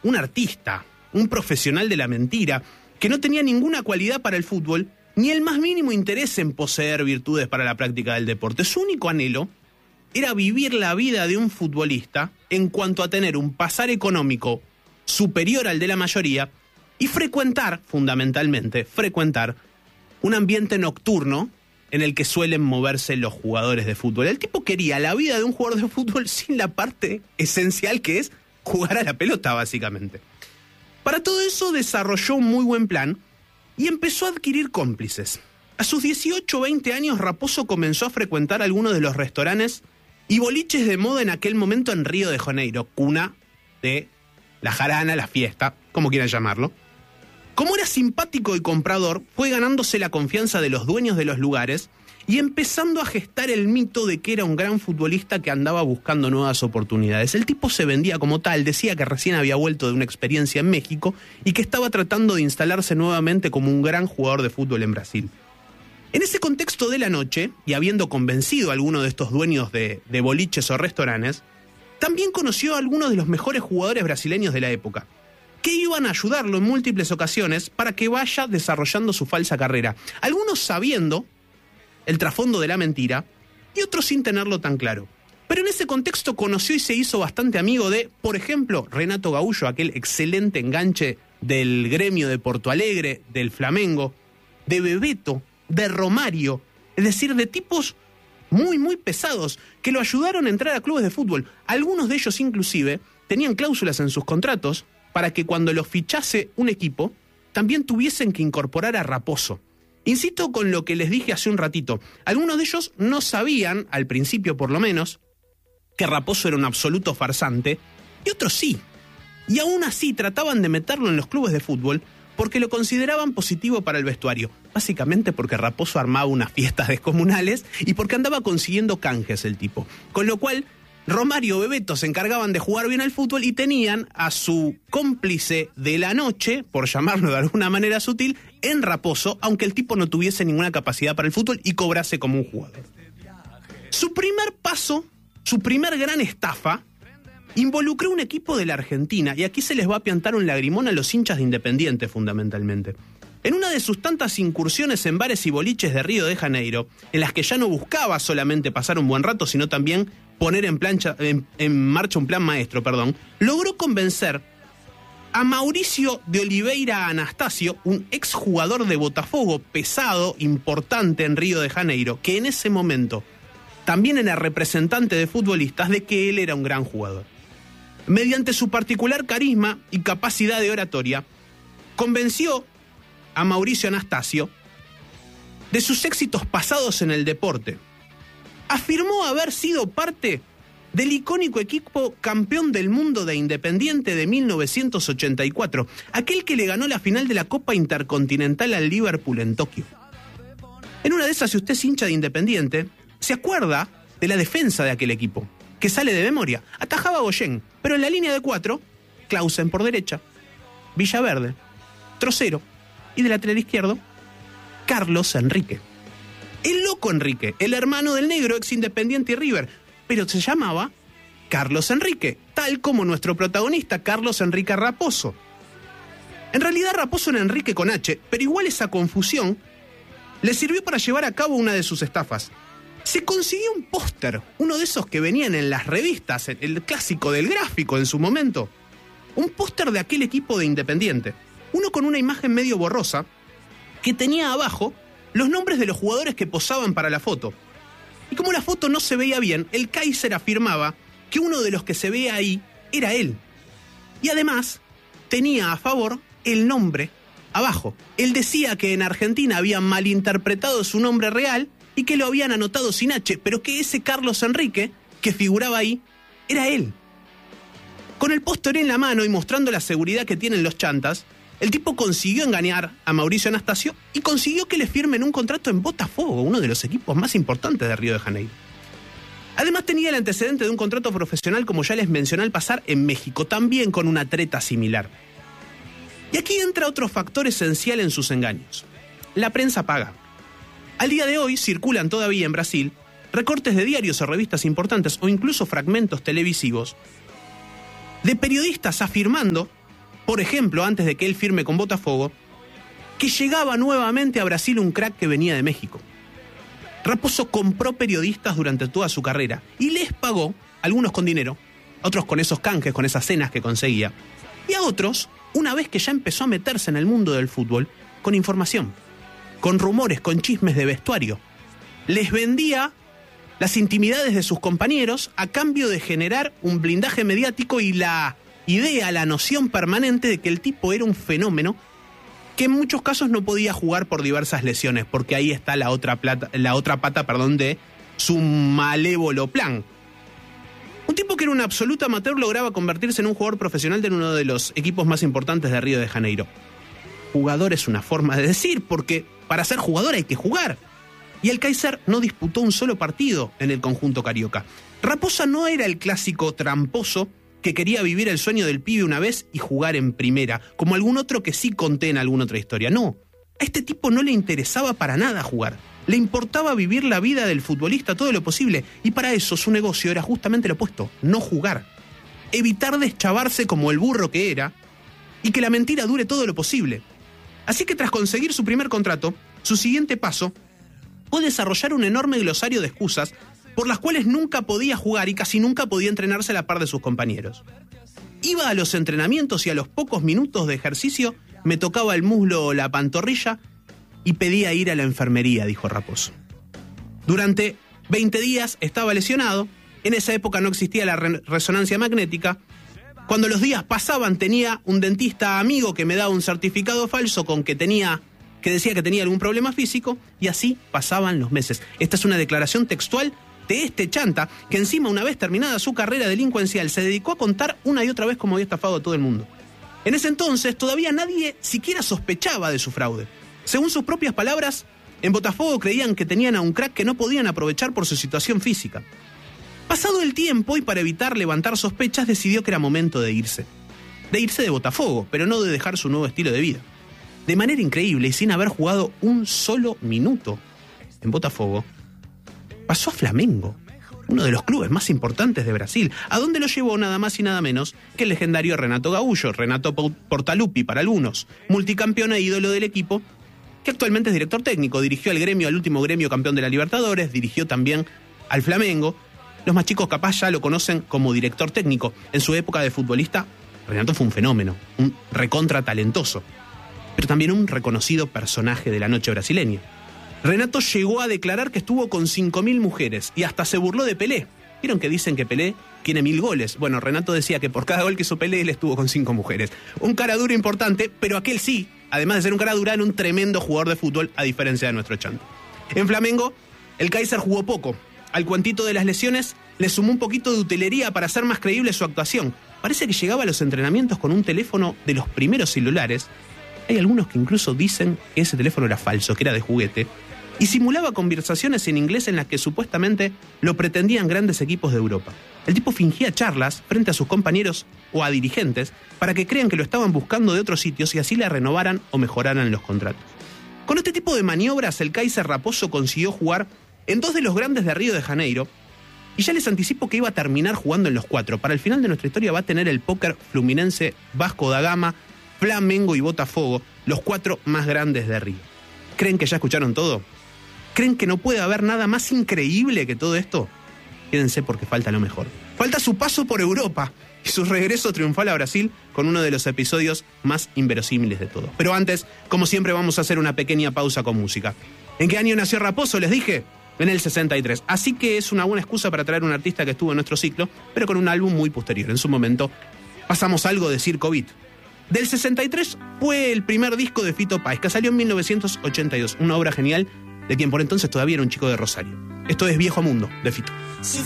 un artista, un profesional de la mentira, que no tenía ninguna cualidad para el fútbol, ni el más mínimo interés en poseer virtudes para la práctica del deporte. Su único anhelo era vivir la vida de un futbolista en cuanto a tener un pasar económico superior al de la mayoría y fundamentalmente, frecuentar un ambiente nocturno en el que suelen moverse los jugadores de fútbol. El tipo quería la vida de un jugador de fútbol sin la parte esencial que es jugar a la pelota, básicamente. Para todo eso desarrolló un muy buen plan y empezó a adquirir cómplices. A sus 18 o 20 años, Raposo comenzó a frecuentar algunos de los restaurantes y boliches de moda en aquel momento en Río de Janeiro, cuna de la jarana, la fiesta, como quieran llamarlo. Como era simpático y comprador, fue ganándose la confianza de los dueños de los lugares y empezando a gestar el mito de que era un gran futbolista que andaba buscando nuevas oportunidades. El tipo se vendía como tal, decía que recién había vuelto de una experiencia en México y que estaba tratando de instalarse nuevamente como un gran jugador de fútbol en Brasil. En ese contexto de la noche, y habiendo convencido a alguno de estos dueños de boliches o restaurantes, también conoció a algunos de los mejores jugadores brasileños de la época, que iban a ayudarlo en múltiples ocasiones para que vaya desarrollando su falsa carrera. Algunos sabiendo el trasfondo de la mentira y otros sin tenerlo tan claro. Pero en ese contexto conoció y se hizo bastante amigo de, por ejemplo, Renato Gaúcho, aquel excelente enganche del gremio de Porto Alegre, del Flamengo, de Bebeto, de Romario, es decir, de tipos muy, muy pesados que lo ayudaron a entrar a clubes de fútbol. Algunos de ellos inclusive tenían cláusulas en sus contratos para que cuando los fichase un equipo, también tuviesen que incorporar a Raposo. Insisto con lo que les dije hace un ratito. Algunos de ellos no sabían, al principio por lo menos, que Raposo era un absoluto farsante, y otros sí. Y aún así trataban de meterlo en los clubes de fútbol porque lo consideraban positivo para el vestuario. Básicamente porque Raposo armaba unas fiestas descomunales y porque andaba consiguiendo canjes el tipo. Con lo cual, Romario, Bebeto se encargaban de jugar bien al fútbol y tenían a su cómplice de la noche, por llamarlo de alguna manera sutil, en Raposo, aunque el tipo no tuviese ninguna capacidad para el fútbol y cobrase como un jugador. Su primer paso, su primer gran estafa, involucró un equipo de la Argentina, y aquí se les va a piantar un lagrimón a los hinchas de Independiente fundamentalmente. En una de sus tantas incursiones en bares y boliches de Río de Janeiro, en las que ya no buscaba solamente pasar un buen rato, sino también poner en marcha un plan maestro, logró convencer a Mauricio de Oliveira Anastasio, un exjugador de Botafogo pesado, importante en Río de Janeiro, que en ese momento también era representante de futbolistas, de que él era un gran jugador. Mediante su particular carisma y capacidad de oratoria, convenció a Mauricio Anastasio de sus éxitos pasados en el deporte. Afirmó haber sido parte del icónico equipo campeón del mundo de Independiente de 1984, aquel que le ganó la final de la Copa Intercontinental al Liverpool en Tokio. En una de esas, si usted es hincha de Independiente, se acuerda de la defensa de aquel equipo, que sale de memoria. Atajaba a Goyen, pero en la línea de 4, Clausen por derecha, Villaverde, Trocero, y del lateral izquierdo, Carlos Enrique. El loco Enrique, el hermano del negro, ex Independiente y River, pero se llamaba Carlos Enrique, tal como nuestro protagonista, Carlos Enrique Raposo. En realidad Raposo era Enrique con H, pero igual esa confusión le sirvió para llevar a cabo una de sus estafas. Se consiguió un póster, uno de esos que venían en las revistas, el clásico del gráfico en su momento. Un póster de aquel equipo de Independiente. Uno con una imagen medio borrosa, que tenía abajo los nombres de los jugadores que posaban para la foto. Y como la foto no se veía bien, el Kaiser afirmaba que uno de los que se veía ahí era él. Y además, tenía a favor el nombre abajo. Él decía que en Argentina habían malinterpretado su nombre real y que lo habían anotado sin H, pero que ese Carlos Enrique, que figuraba ahí, era él. Con el póster en la mano y mostrando la seguridad que tienen los chantas, el tipo consiguió engañar a Mauricio Anastasio y consiguió que le firmen un contrato en Botafogo, uno de los equipos más importantes de Río de Janeiro. Además tenía el antecedente de un contrato profesional, como ya les mencioné al pasar, en México, también con una treta similar. Y aquí entra otro factor esencial en sus engaños. La prensa paga. Al día de hoy circulan todavía en Brasil recortes de diarios o revistas importantes o incluso fragmentos televisivos de periodistas afirmando por ejemplo, antes de que él firme con Botafogo, que llegaba nuevamente a Brasil un crack que venía de México. Raposo compró periodistas durante toda su carrera y les pagó, algunos con dinero, otros con esos canjes, con esas cenas que conseguía, y a otros, una vez que ya empezó a meterse en el mundo del fútbol, con información, con rumores, con chismes de vestuario. Les vendía las intimidades de sus compañeros a cambio de generar un blindaje mediático y la idea, la noción permanente de que el tipo era un fenómeno que en muchos casos no podía jugar por diversas lesiones, porque ahí está la otra pata de su malévolo plan. Un tipo que era un absoluto amateur lograba convertirse en un jugador profesional de uno de los equipos más importantes de Río de Janeiro. Jugador es una forma de decir, porque para ser jugador hay que jugar. Y el Kaiser no disputó un solo partido en el conjunto carioca. Raposa no era el clásico tramposo que quería vivir el sueño del pibe una vez y jugar en primera, como algún otro que sí conté en alguna otra historia. No, a este tipo no le interesaba para nada jugar. Le importaba vivir la vida del futbolista todo lo posible, y para eso su negocio era justamente lo opuesto, no jugar. Evitar deschavarse como el burro que era, y que la mentira dure todo lo posible. Así que tras conseguir su primer contrato, su siguiente paso fue desarrollar un enorme glosario de excusas por las cuales nunca podía jugar y casi nunca podía entrenarse a la par de sus compañeros. Iba a los entrenamientos y a los pocos minutos de ejercicio me tocaba el muslo o la pantorrilla y pedía ir a la enfermería, dijo Raposo. Durante 20 días estaba lesionado, en esa época no existía la resonancia magnética. Cuando los días pasaban tenía un dentista amigo que me daba un certificado falso con que decía que tenía algún problema físico, y así pasaban los meses. Esta es una declaración textual de este chanta, que encima, una vez terminada su carrera delincuencial, se dedicó a contar una y otra vez cómo había estafado a todo el mundo. En ese entonces todavía nadie siquiera sospechaba de su fraude. Según sus propias palabras, en Botafogo creían que tenían a un crack que no podían aprovechar por su situación física. Pasado el tiempo, y para evitar levantar sospechas, decidió que era momento de irse. De irse de Botafogo, pero no de dejar su nuevo estilo de vida. De manera increíble y sin haber jugado un solo minuto en Botafogo, pasó a Flamengo, uno de los clubes más importantes de Brasil, a donde lo llevó nada más y nada menos que el legendario Renato Gaúcho, Renato Portaluppi para algunos, multicampeón e ídolo del equipo, que actualmente es director técnico. Dirigió al Gremio, al último Gremio campeón de la Libertadores, dirigió también al Flamengo. Los más chicos capaz ya lo conocen como director técnico. En su época de futbolista, Renato fue un fenómeno, un recontra talentoso, pero también un reconocido personaje de la noche brasileña. Renato llegó a declarar que estuvo con 5.000 mujeres y hasta se burló de Pelé. ¿Vieron que dicen que Pelé tiene 1.000 goles? Bueno, Renato decía que por cada gol que hizo Pelé, él estuvo con 5 mujeres. Un cara duro importante, pero aquel sí, además de ser un cara dura, era un tremendo jugador de fútbol, a diferencia de nuestro chanto. En Flamengo, el Kaiser jugó poco. Al cuantito de las lesiones le sumó un poquito de utilería para hacer más creíble su actuación. Parece que llegaba a los entrenamientos con un teléfono de los primeros celulares. Hay algunos que incluso dicen que ese teléfono era falso, que era de juguete, y simulaba conversaciones en inglés en las que supuestamente lo pretendían grandes equipos de Europa. El tipo fingía charlas frente a sus compañeros o a dirigentes para que crean que lo estaban buscando de otros sitios y así le renovaran o mejoraran los contratos. Con este tipo de maniobras, el Kaiser Raposo consiguió jugar en 2 de los grandes de Río de Janeiro, y ya les anticipo que iba a terminar jugando en los 4. Para el final de nuestra historia va a tener el póker Fluminense, Vasco da Gama, Flamengo y Botafogo, los 4 más grandes de Río. ¿Creen que ya escucharon todo? ¿Creen que no puede haber nada más increíble que todo esto? Quédense porque falta lo mejor. Falta su paso por Europa y su regreso triunfal a Brasil con uno de los episodios más inverosímiles de todos. Pero antes, como siempre, vamos a hacer una pequeña pausa con música. ¿En qué año nació Raposo? Les dije, en el 63. Así que es una buena excusa para traer un artista que estuvo en nuestro ciclo, pero con un álbum muy posterior. En su momento pasamos algo de Circo Beat. Del 63 fue el primer disco de Fito Páez, que salió en 1982. Una obra genial de quien por entonces todavía era un chico de Rosario. Esto es Viejo Mundo, de Fito.